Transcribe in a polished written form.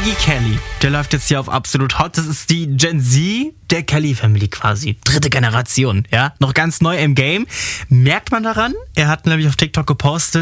Maggie Kelly, der läuft jetzt hier auf Absolut Hot. Das ist die Gen Z der Kelly Family quasi. 3. Generation, ja. Noch ganz neu im Game. Merkt man daran. Er hat nämlich auf TikTok gepostet,